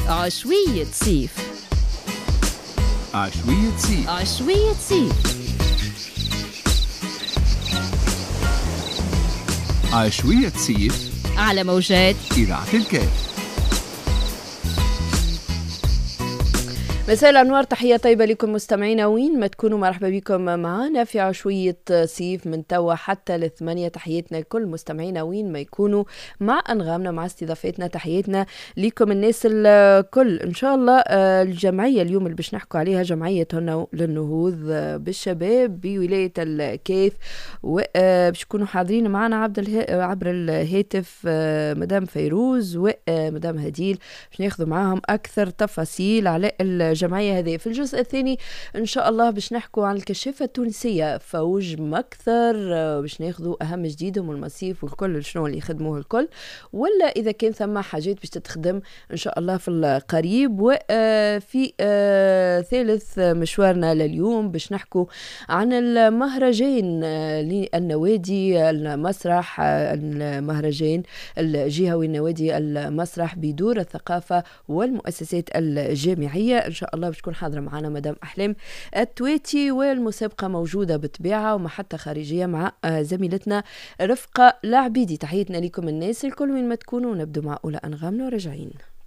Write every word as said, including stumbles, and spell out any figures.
عشوية صيف. عشوية صيف. عشوية صيف. عشوية صيف على موجات إذاعة الكاف. مساء الأنوار، تحية طيبة لكم مستمعينا وين ما تكونوا. مرحبا بكم معنا في عشوية صيف من توا حتى لثمانية. تحياتنا لكل مستمعينا وين ما يكونوا مع أنغامنا مع استضافتنا. تحياتنا لكم الناس الكل إن شاء الله. الجمعية اليوم اللي باش نحكوا عليها جمعية للنهوض بالشباب بولاية الكاف، وباش يكونوا حاضرين معنا عبر الهاتف مدام فيروز ومدام هديل باش ناخذوا معاهم أكثر تفاصيل على الجمعية هذه. في الجزء الثاني إن شاء الله باش نحكوا عن الكشافة التونسية فوج مكثر، باش ناخذوا أهم جديدهم والمصيف والكل شنو اللي يخدموه الكل، ولا إذا كان ثم حاجات باش تتخدم إن شاء الله في القريب. وفي ثالث مشوارنا لليوم باش نحكوا عن المهرجان للنوادي المسرح، المهرجان الجهوي النوادي المسرح بدور الثقافة والمؤسسات الجامعية. إن شاء الله باش تكون حاضرة معنا مدام أحلام التواتي، والمسابقة موجودة بطبيعة ومحطة خارجية مع زميلتنا رفقة العبيدي. تحياتنا لكم الناس الكل وين ما تكونوا. نبدو مع أولى أنغامنا وراجعين.